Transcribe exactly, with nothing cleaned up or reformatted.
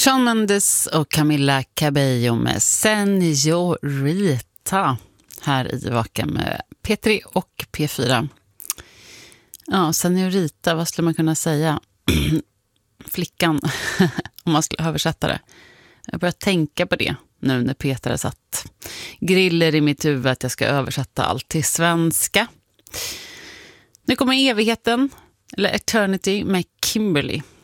Shawn Mendes och Camila Cabello med Señorita här i Vaken med P tre och P fyra. Ja, Señorita, vad skulle man kunna säga? Flickan, om man skulle översätta det. Jag börjar tänka på det nu när Peter har satt griller i mitt huvud att jag ska översätta allt till svenska. Nu kommer evigheten, eller Eternity med Kimberly.